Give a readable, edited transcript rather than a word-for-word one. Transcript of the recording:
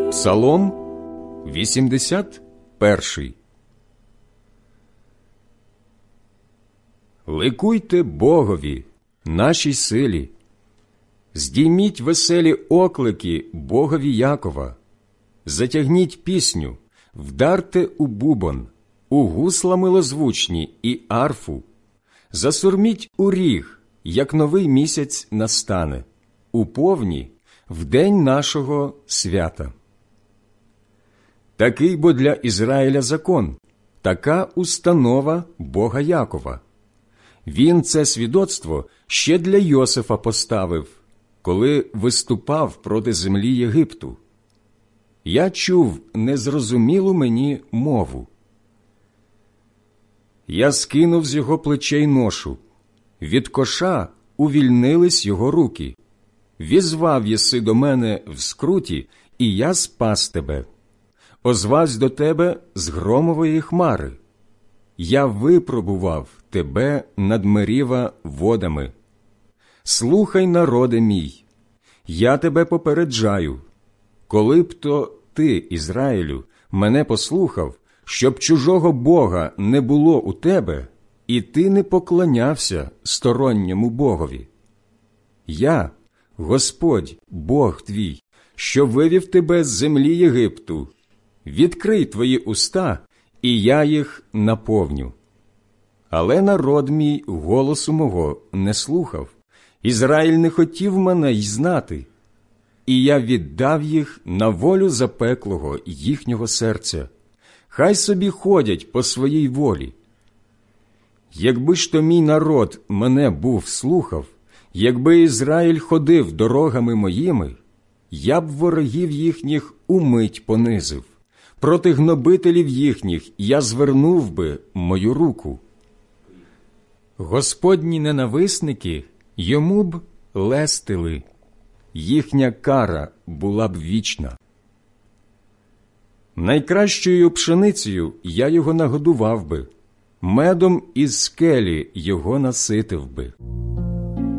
Псалом 81. Ликуйте Богові, нашій силі, здійміть веселі оклики Богові Якова, затягніть пісню, вдарте у бубон, у гусла милозвучні і арфу, засурміть у ріг, як новий місяць настане, у повні, в день нашого свята. Такий бо для Ізраїля закон, така установа Бога Якова. Він це свідоцтво ще для Йосифа поставив, коли виступав проти землі Єгипту. Я чув незрозумілу мені мову. Я скинув з його плечей ношу, від коша увільнились його руки. Візвав єси до мене в скруті, і я спас тебе. Озвавсь до тебе з громової хмари. Я випробував тебе над Меріва водами. Слухай, народе мій, я тебе попереджаю. Коли б то ти, Ізраїлю, мене послухав, щоб чужого Бога не було у тебе, і ти не поклонявся сторонньому Богові. Я, Господь, Бог твій, що вивів тебе з землі Єгипту, відкрий твої уста, і я їх наповню. Але народ мій голосу мого не слухав, Ізраїль не хотів мене й знати, і я віддав їх на волю запеклого їхнього серця. Хай собі ходять по своїй волі. Якби ж то мій народ мене був слухав, якби Ізраїль ходив дорогами моїми, я б ворогів їхніх умить понизив. Проти гнобителів їхніх я звернув би мою руку. Господні ненависники йому б лестили, їхня кара була б вічна. Найкращою пшеницею я його нагодував би, медом із скелі його наситив би.